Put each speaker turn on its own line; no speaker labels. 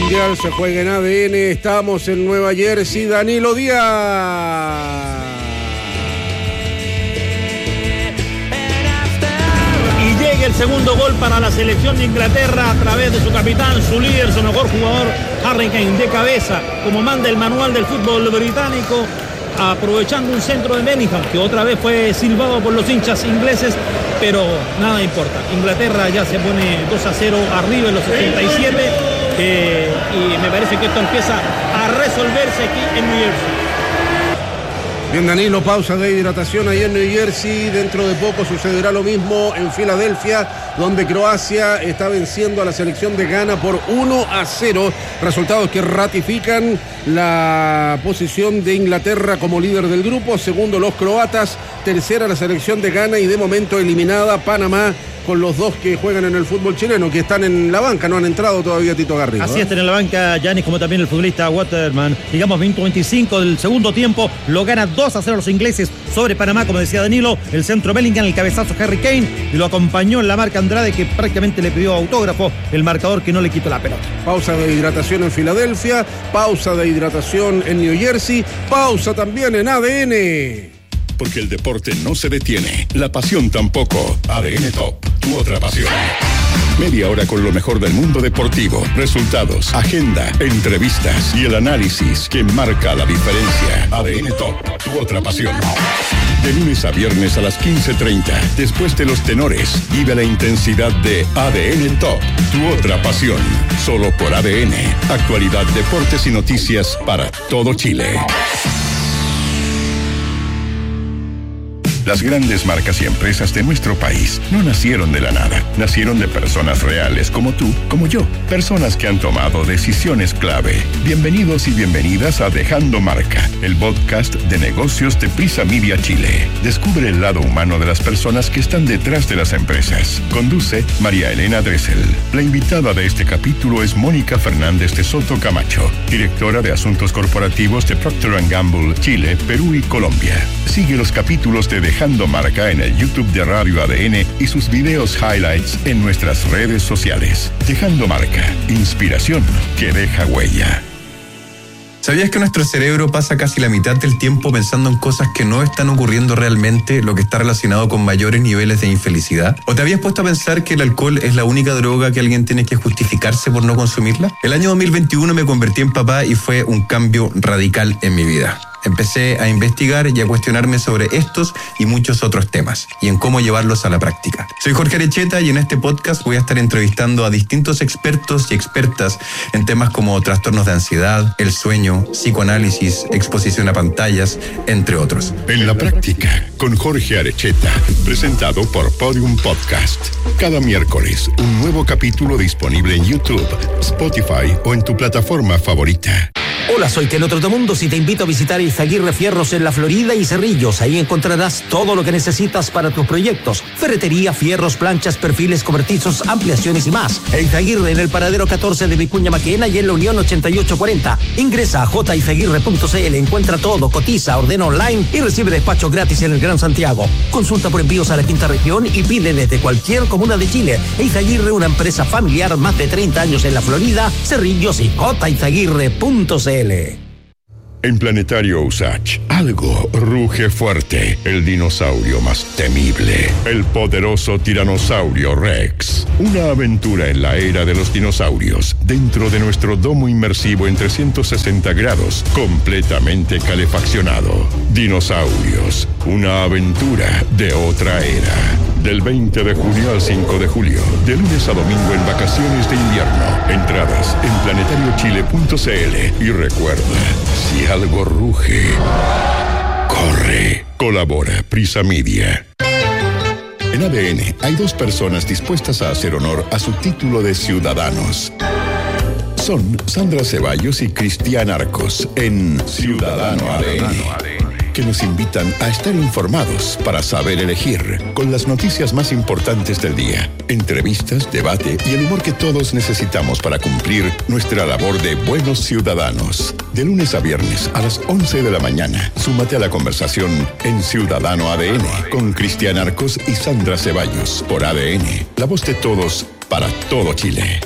Mundial se juega en ADN. Estamos en Nueva Jersey. Danilo Díaz.
Y llega el segundo gol para la selección de Inglaterra a través de su capitán, su líder, su mejor jugador, Harry Kane, de cabeza, como manda el manual del fútbol británico, aprovechando un centro de Bellingham, que otra vez fue silbado por los hinchas ingleses, pero nada importa. Inglaterra ya se pone 2-0 arriba en los 77, y me parece que esto empieza a resolverse aquí en New Jersey.
Bien, Danilo, pausa de hidratación ahí en New Jersey. Dentro de poco sucederá lo mismo en Filadelfia, donde Croacia está venciendo a la selección de Ghana por 1-0. Resultados que ratifican la posición de Inglaterra como líder del grupo. Segundo, los croatas. Tercera, la selección de Ghana. Y de momento eliminada Panamá, con los dos que juegan en el fútbol chileno, que están en la banca, no han entrado todavía Tito Garrido.
Así está en la banca Giannis, como también el futbolista Waterman. Digamos, 25 del segundo tiempo, lo gana 2-0 los ingleses sobre Panamá, como decía Danilo, el centro Bellingham, el cabezazo Harry Kane, y lo acompañó en la marca Andrade, que prácticamente le pidió autógrafo, el marcador que no le quitó la pelota.
Pausa de hidratación en Filadelfia, pausa de hidratación en New Jersey, pausa también en ADN.
Porque el deporte no se detiene, la pasión tampoco. ADN Top, tu otra pasión. Media hora con lo mejor del mundo deportivo, resultados, agenda, entrevistas y el análisis que marca la diferencia. ADN Top, tu otra pasión. De lunes a viernes a las 15:30, después de los tenores, vive la intensidad de ADN Top, tu otra pasión. Solo por ADN, actualidad, deportes y noticias para todo Chile. Las grandes marcas y empresas de nuestro país no nacieron de la nada. Nacieron de personas reales como tú, como yo. Personas que han tomado decisiones clave. Bienvenidos y bienvenidas a Dejando Marca, el podcast de negocios de Prisa Media Chile. Descubre el lado humano de las personas que están detrás de las empresas. Conduce María Elena Dressel. La invitada de este capítulo es Mónica Fernández de Soto Camacho, directora de Asuntos Corporativos de Procter & Gamble, Chile, Perú y Colombia. Sigue los capítulos de Dejando Marca en el YouTube de Radio ADN y sus videos highlights en nuestras redes sociales. Dejando Marca, inspiración que deja huella.
¿Sabías que nuestro cerebro pasa casi la mitad del tiempo pensando en cosas que no están ocurriendo realmente, lo que está relacionado con mayores niveles de infelicidad? ¿O te habías puesto a pensar que el alcohol es la única droga que alguien tiene que justificarse por no consumirla? El año 2021 me convertí en papá y fue un cambio radical en mi vida. Empecé a investigar y a cuestionarme sobre estos y muchos otros temas y en cómo llevarlos a la práctica. Soy Jorge Arecheta y en este podcast voy a estar entrevistando a distintos expertos y expertas en temas como trastornos de ansiedad, el sueño, psicoanálisis, exposición a pantallas, entre otros.
En la práctica, con Jorge Arecheta, presentado por Podium Podcast. Cada miércoles, un nuevo capítulo disponible en YouTube, Spotify o en tu plataforma favorita.
Hola, soy Teno Trotamundos y te invito a visitar Izaguirre Fierros en La Florida y Cerrillos. Ahí encontrarás todo lo que necesitas para tus proyectos: ferretería, fierros, planchas, perfiles, cobertizos, ampliaciones y más. Izaguirre en el paradero 14 de Vicuña Maquena y en la Unión 8840. Ingresa a jizaguirre.cl, encuentra todo, cotiza, ordena online y recibe despacho gratis en el Gran Santiago. Consulta por envíos a la quinta región y pide desde cualquier comuna de Chile. Izaguirre, una empresa familiar, más de 30 años en La Florida, Cerrillos y jizaguirre.cl.
En Planetario Usach, algo ruge fuerte. El dinosaurio más temible, el poderoso tiranosaurio Rex. Una aventura en la era de los dinosaurios, dentro de nuestro domo inmersivo en 360 grados, completamente calefaccionado. Dinosaurios, una aventura de otra era. Del 20 de junio al 5 de julio, de lunes a domingo en vacaciones de invierno. Entradas en planetariochile.cl. Y recuerda, si algo ruge, corre. Colabora Prisa Media. En ADN hay dos personas dispuestas a hacer honor a su título de ciudadanos. Son Sandra Ceballos y Cristian Arcos en Ciudadano ADN. Que nos invitan a estar informados para saber elegir, con las noticias más importantes del día, entrevistas, debate y el humor que todos necesitamos para cumplir nuestra labor de buenos ciudadanos. De lunes a viernes a las 11 de la mañana, súmate a la conversación en Ciudadano ADN con Cristian Arcos y Sandra Ceballos por ADN, la voz de todos para todo Chile.